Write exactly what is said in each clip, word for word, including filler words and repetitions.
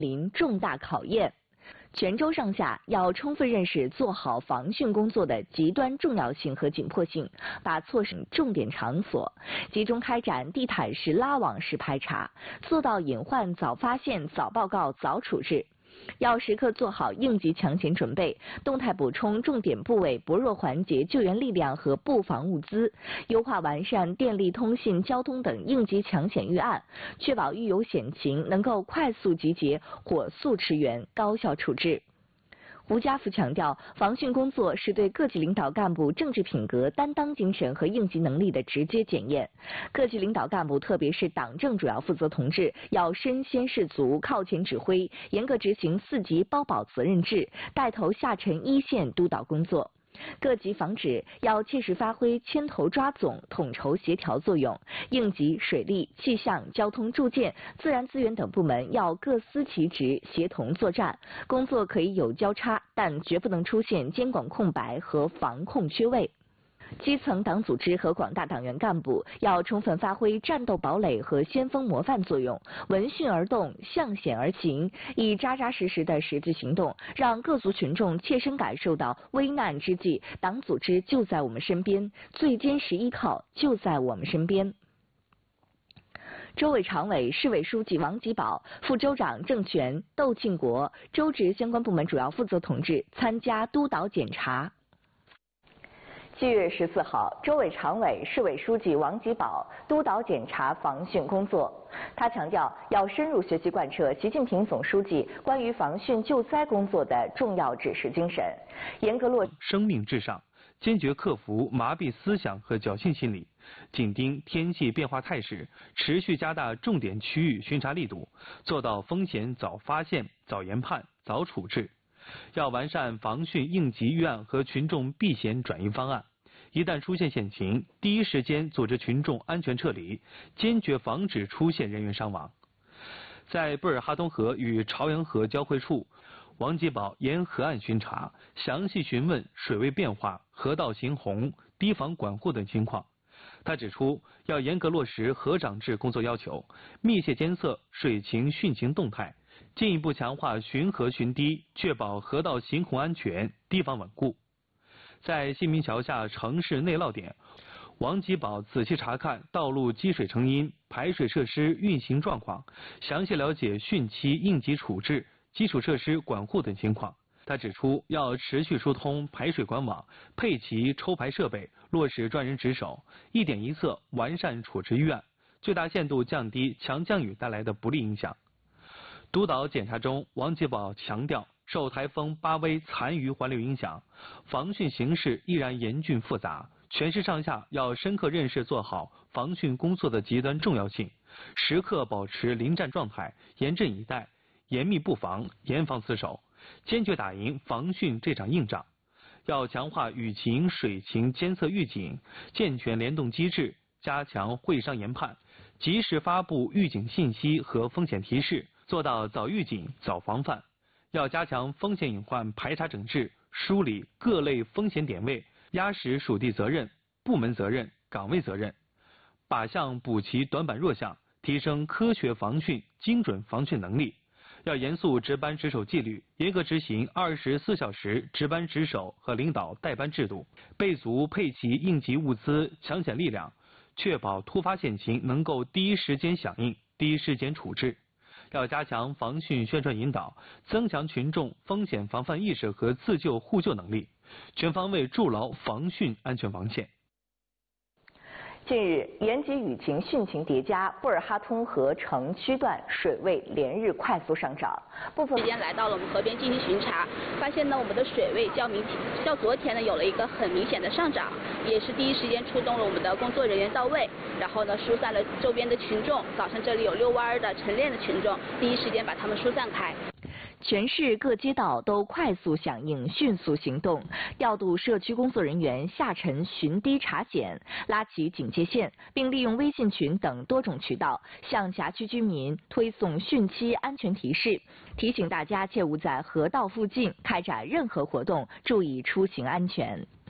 临重大考验。全州上下要充分认识做好防汛工作的极端重要性和紧迫性，把措施重点场所，集中开展地毯式、拉网式排查，做到隐患早发现、早报告、早处置。要时刻做好应急抢险准备，动态补充重点部位薄弱环节救援力量和布防物资，优化完善电力、通信、交通等应急抢险预案，确保遇有险情能够快速集结、火速驰援、高效处置。吴家福强调，防汛工作是对各级领导干部政治品格、担当精神和应急能力的直接检验。各级领导干部，特别是党政主要负责同志，要身先士卒、靠前指挥，严格执行四级包保责任制，带头下沉一线督导工作。各级防指要切实发挥牵头抓总、统筹协调作用，应急、水利、气象、交通、住建、自然资源等部门要各司其职，协同作战。工作可以有交叉，但绝不能出现监管空白和防控缺位。基层党组织和广大党员干部要充分发挥战斗堡垒和先锋模范作用，闻讯而动，向险而行，以扎扎实实的实际行动，让各族群众切身感受到危难之际，党组织就在我们身边，最坚实依靠就在我们身边。州委常委、市委书记王吉宝、副州长郑全、窦庆国、州直相关部门主要负责同志参加督导检查。七月十四号，州委常委、市委书记王吉宝督导检查防汛工作。他强调，要深入学习贯彻习近平总书记关于防汛救灾工作的重要指示精神，严格落实生命至上，坚决克服麻痹思想和侥幸心理，紧盯天气变化态势，持续加大重点区域巡查力度，做到风险早发现、早研判、早处置。要完善防汛应急预案和群众避险转移方案。一旦出现险情，第一时间组织群众安全撤离，坚决防止出现人员伤亡。在布尔哈通河与朝阳河交汇处，王吉宝沿河岸巡查，详细询问水位变化、河道形洪、堤防管护等情况。他指出，要严格落实河长制工作要求，密切监测水情汛情动态，进一步强化巡河巡堤，确保河道形洪安全、堤防稳固。在新民桥下城市内涝点，王吉宝仔细查看道路积水成因、排水设施运行状况，详细了解汛期应急处置、基础设施管护等情况。他指出，要持续疏通排水管网，配齐抽排设备，落实专人值守，一点一策完善处置预案，最大限度降低强降雨带来的不利影响。督导检查中，王吉宝强调，受台风巴威残余环流影响，防汛形势依然严峻复杂，全市上下要深刻认识做好防汛工作的极端重要性，时刻保持临战状态，严阵以待，严密布防，严防死守，坚决打赢防汛这场硬仗。要强化雨情、水情监测预警，健全联动机制，加强会商研判，及时发布预警信息和风险提示，做到早预警、早防范。要加强风险隐患排查整治，梳理各类风险点位，压实属地责任、部门责任、岗位责任，靶向补齐短板弱项，提升科学防汛、精准防汛能力。要严肃值班值守纪律，严格执行二十四小时值班值守和领导带班制度，备足配齐应急物资、抢险力量，确保突发险情能够第一时间响应、第一时间处置。要加强防汛宣传引导，增强群众风险防范意识和自救互救能力，全方位筑牢防汛安全防线。 近日，延吉雨情汛情叠加，布尔哈通河城区段水位连日快速上涨。部分时间来到了我们河边进行巡查，发现呢我们的水位较明较昨天呢有了一个很明显的上涨，也是第一时间出动了我们的工作人员到位，然后呢疏散了周边的群众。早上这里有遛弯的、晨练的群众，第一时间把他们疏散开。 全市各街道都快速响应、迅速行动，调度社区工作人员下沉巡堤查检，拉起警戒线，并利用微信群等多种渠道向辖区居民推送汛期安全提示，提醒大家切勿在河道附近开展任何活动，注意出行安全。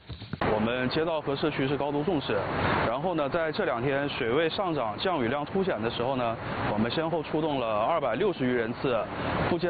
我们街道和社区是高度重视。然后呢，在这两天水位上涨、降雨量凸显的时候呢，我们先后出动了二百六十余人次复建。